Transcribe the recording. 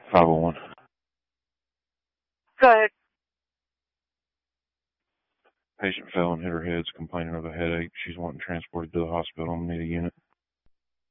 501. Go ahead. Patient fell and hit her head, complaining of a headache. She's wanting transported to the hospital. I'm going to need a unit.